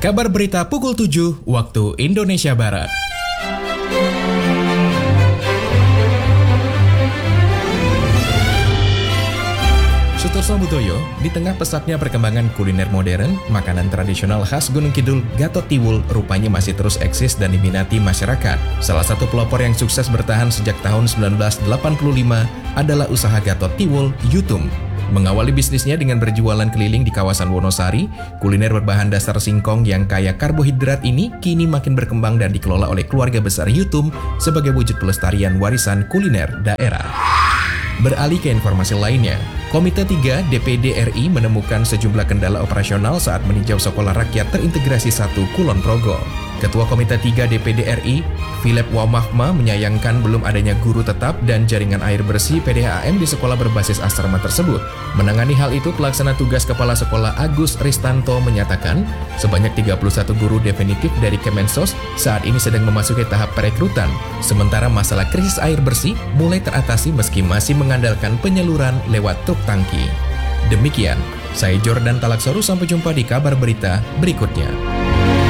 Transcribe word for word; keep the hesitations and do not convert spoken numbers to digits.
Kabar berita pukul tujuh waktu Indonesia Barat. Sutorso Butoyo, di tengah pesatnya perkembangan kuliner modern, makanan tradisional khas Gunung Kidul, Gatot Tiwul, rupanya masih terus eksis dan diminati masyarakat. Salah satu pelopor yang sukses bertahan sejak tahun sembilan belas delapan puluh lima adalah usaha Gatot Tiwul, Yutum. Mengawali bisnisnya dengan berjualan keliling di kawasan Wonosari, kuliner berbahan dasar singkong yang kaya karbohidrat ini kini makin berkembang dan dikelola oleh keluarga besar Yutum sebagai wujud pelestarian warisan kuliner daerah. Beralih ke informasi lainnya, Komite tiga D P D R I menemukan sejumlah kendala operasional saat meninjau Sekolah Rakyat Terintegrasi satu Kulon Progo. Ketua Komite tiga D P D R I, Philip Wamahma, menyayangkan belum adanya guru tetap dan jaringan air bersih P D H A M di sekolah berbasis asrama tersebut. Menangani hal itu, Pelaksana Tugas Kepala Sekolah Agus Ristanto menyatakan sebanyak tiga puluh satu guru definitif dari Kemensos saat ini sedang memasuki tahap perekrutan. Sementara masalah krisis air bersih mulai teratasi meski masih mengandalkan penyaluran lewat truk tangki. Demikian, saya Jordan Talaksoru, sampai jumpa di kabar berita berikutnya.